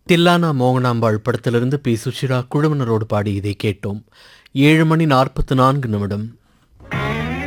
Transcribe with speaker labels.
Speaker 1: தில்லானா மோகனாம்பாள் படத்திலிருந்து பி சுஷிரா குழுவினரோடு பாடி இதை கேட்டோம். 7 மணி 44 நிமிடம்.